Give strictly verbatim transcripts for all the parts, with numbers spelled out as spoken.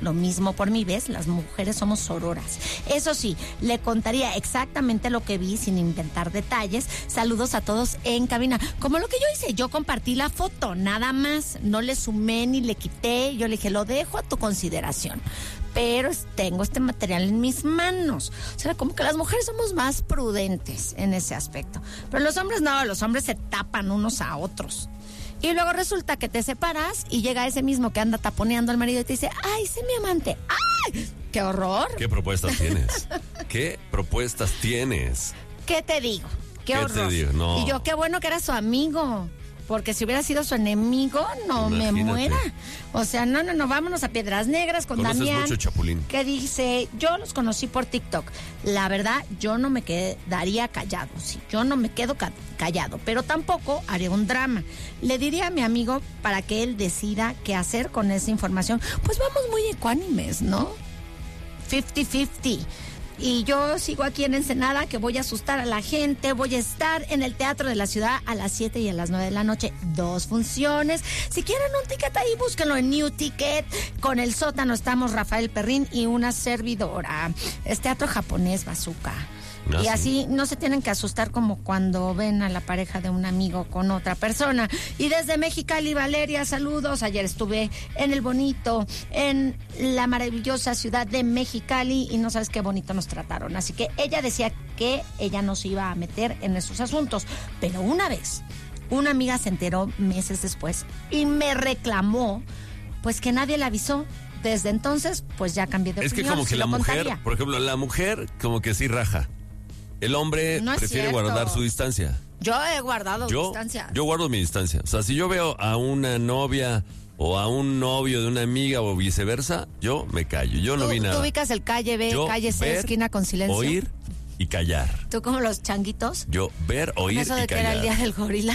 lo mismo por mí, ¿ves? Las mujeres somos sororas. Eso sí, le contaría exactamente lo que vi sin inventar detalles. Saludos a todos en cabina. Como lo que yo hice, yo compartí la foto, nada más. No le sumé ni le quité. Yo le dije, lo dejo a tu consideración. Pero tengo este material en mis manos. O sea, como que las mujeres somos más prudentes en ese aspecto. Pero los hombres no, los hombres se tapan unos a otros. Y luego resulta que te separas y llega ese mismo que anda taponeando al marido y te dice, ¡ay, sé mi amante! ¡Ay! ¡Qué horror! ¿Qué propuestas tienes? ¿Qué propuestas tienes? ¿Qué te digo? ¡Qué, ¿Qué horror! te digo? No. Y yo, qué bueno que era su amigo. Porque si hubiera sido su enemigo, no Imagínate. me muera. O sea, no, no, no, vámonos a Piedras Negras con ¿Conoces Damián. mucho Chapulín? Que dice, yo los conocí por TikTok. La verdad, yo no me quedaría callado, sí, yo no me quedo ca- callado, pero tampoco haré un drama. Le diría a mi amigo para que él decida qué hacer con esa información. Pues vamos muy ecuánimes, ¿no? cincuenta cincuenta. Y yo sigo aquí en Ensenada, que voy a asustar a la gente. Voy a estar en el Teatro de la Ciudad a las siete y a las nueve de la noche. Dos funciones. Si quieren un ticket ahí, búsquenlo en New Ticket. Con el sótano estamos Rafael Perrín y una servidora. Es teatro japonés, Bazooka. Ah, y sí. así no se tienen que asustar como cuando ven a la pareja de un amigo con otra persona. Y desde Mexicali, Valeria, saludos. Ayer estuve en el bonito, en la maravillosa ciudad de Mexicali y no sabes qué bonito nos trataron. Así que ella decía que ella no se iba a meter en esos asuntos. Pero una vez, una amiga se enteró meses después y me reclamó pues que nadie le avisó. Desde entonces, pues ya cambié de Es opinión. que como que sí la lo mujer, contaría. por ejemplo, la mujer como que sí raja. El hombre No es prefiere cierto. guardar su distancia. Yo he guardado Yo, distancia. yo guardo mi distancia. O sea, si yo veo a una novia o a un novio de una amiga o viceversa, yo me callo. Yo no ¿Tú, vi tú nada. ubicas el calle B, Yo calle C, ver, esquina con silencio? Oír y callar. ¿Tú como los changuitos? Yo ver, oír Eso de y que callar. era el día del gorila.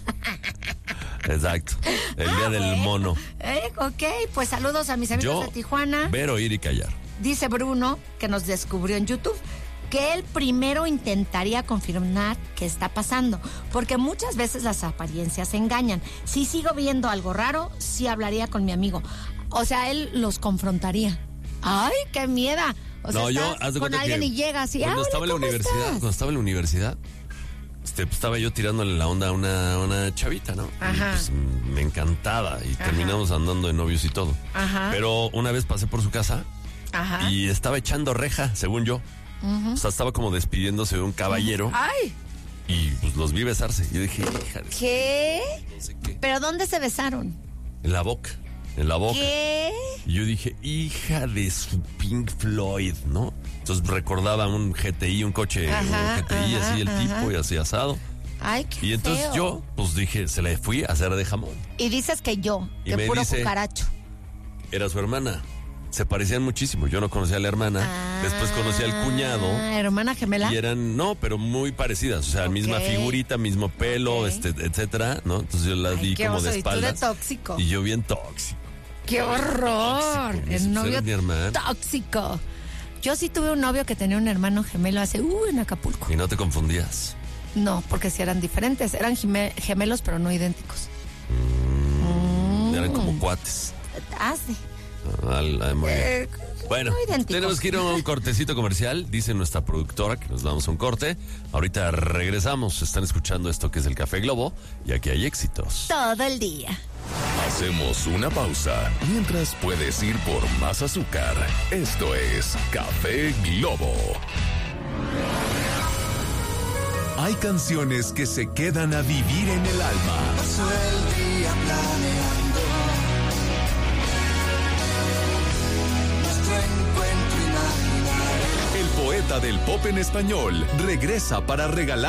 Exacto. El día Ah, del bueno. mono. Eh, ok, pues saludos a mis amigos Yo de Tijuana. ver, oír y callar. Dice Bruno, que nos descubrió en YouTube, que él primero intentaría confirmar qué está pasando, porque muchas veces las apariencias engañan. Si sigo viendo algo raro, sí hablaría con mi amigo. O sea, él los confrontaría. ¡Ay, qué miedo! O sea, No, yo, estás haz de con cuenta alguien que y llegas y, cuando ah, estaba en la hola, ¿cómo universidad, estás? cuando estaba en la universidad, este, pues, estaba yo tirándole la onda a una, una chavita, ¿no? Y, Ajá. pues, m- me encantaba y Ajá. terminamos andando de novios y todo. Ajá. Pero una vez pasé por su casa Ajá. y estaba echando reja, según yo. O sea, estaba como despidiéndose de un caballero ¡Ay! y pues los vi besarse. Y yo dije, hija de... ¿Qué? no sé qué. ¿Pero dónde se besaron? En la boca, en la boca. ¿Qué? Y yo dije, hija de su Pink Floyd, ¿no? Entonces recordaba un G T I, un coche, Ajá, un G T I, ajá, así el ajá. tipo y así asado. Ay, qué Y entonces feo. yo, pues dije, se la fui a hacer de jamón. Y dices que yo, Y que me puro dice- cucaracho. Era su hermana. Se parecían muchísimo. Yo no conocía a la hermana. Ah, Después conocí al cuñado. hermana gemela. Y eran, no, pero muy parecidas. O sea, Ok. misma figurita, mismo pelo, Ok. este, etcétera, ¿no? Entonces yo las Ay, vi qué como oso, de y tú de espaldas. tóxico. Y yo bien tóxico. ¡Qué horror! Tóxico, El pues, novio eres mi hermano. tóxico. Yo sí tuve un novio que tenía un hermano gemelo hace, uh, en Acapulco. Y no te confundías. No, porque sí eran diferentes. Eran gime- gemelos, pero no idénticos. Eran como cuates. Hazte. Ah, ah, muy bien. Eh, Bueno, no idénticos. tenemos que ir a un cortecito comercial, dice nuestra productora que nos damos un corte. Ahorita regresamos, están escuchando esto que es el Café Globo y aquí hay éxitos. Todo el día. Hacemos una pausa mientras puedes ir por más azúcar. Esto es Café Globo. Hay canciones que se quedan a vivir en el alma. Paso el día planeando nuestro encuentro imaginario. El poeta del pop en español regresa para regalar